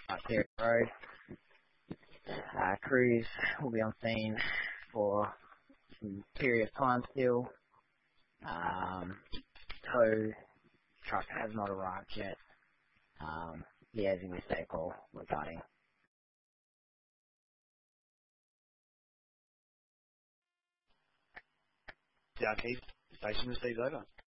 Clear Road. Crews will be on scene for some period of time still. Tow truck has not arrived yet. Liaising with Stakeholder regarding. Down Keith, station receives over.